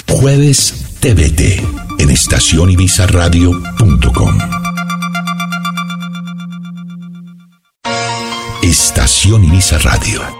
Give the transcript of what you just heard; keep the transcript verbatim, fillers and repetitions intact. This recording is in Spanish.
Jueves T V T en estación ibiza radio punto com. Estación Ibiza Radio.